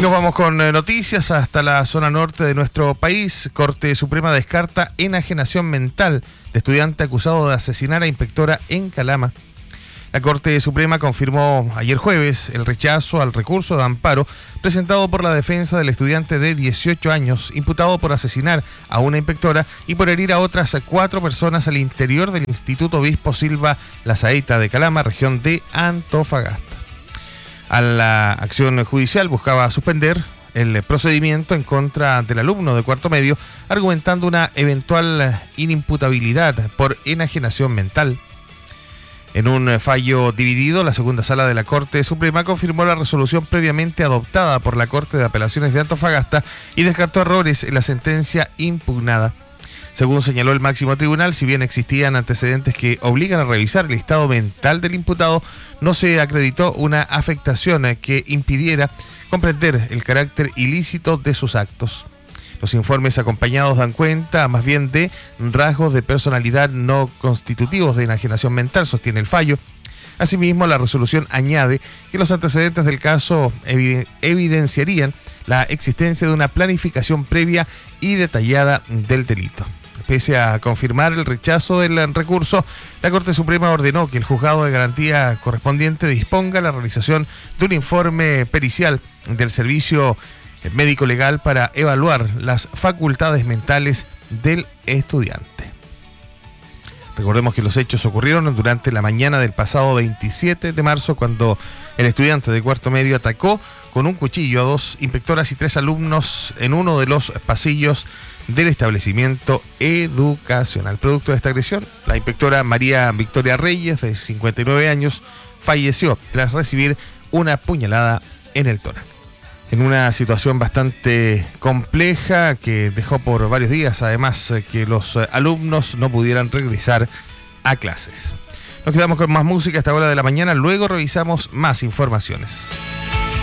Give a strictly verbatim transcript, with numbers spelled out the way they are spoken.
nos vamos con eh, noticias hasta la zona norte de nuestro país. Corte Suprema descarta enajenación mental de estudiante acusado de asesinar a inspectora en Calama. La Corte Suprema confirmó ayer jueves el rechazo al recurso de amparo presentado por la defensa del estudiante de dieciocho años, imputado por asesinar a una inspectora y por herir a otras cuatro personas al interior del Instituto Obispo Silva Lazaeta de Calama, región de Antofagasta. A la acción judicial buscaba suspender el procedimiento en contra del alumno de cuarto medio, argumentando una eventual inimputabilidad por enajenación mental. En un fallo dividido, la segunda sala de la Corte Suprema confirmó la resolución previamente adoptada por la Corte de Apelaciones de Antofagasta y descartó errores en la sentencia impugnada. Según señaló el máximo tribunal, si bien existían antecedentes que obligan a revisar el estado mental del imputado, no se acreditó una afectación que impidiera comprender el carácter ilícito de sus actos. Los informes acompañados dan cuenta más bien de rasgos de personalidad no constitutivos de enajenación mental, sostiene el fallo. Asimismo, la resolución añade que los antecedentes del caso evidenciarían la existencia de una planificación previa y detallada del delito. Pese a confirmar el rechazo del recurso, la Corte Suprema ordenó que el juzgado de garantía correspondiente disponga la realización de un informe pericial del servicio médico legal para evaluar las facultades mentales del estudiante. Recordemos que los hechos ocurrieron durante la mañana del pasado veintisiete de marzo, cuando el estudiante de cuarto medio atacó con un cuchillo a dos inspectoras y tres alumnos en uno de los pasillos del establecimiento educacional. Producto de esta agresión, la inspectora María Victoria Reyes, de cincuenta y nueve años, falleció tras recibir una puñalada en el tórax. En una situación bastante compleja que dejó por varios días, además, que los alumnos no pudieran regresar a clases. Nos quedamos con más música a esta hora de la mañana, luego revisamos más informaciones.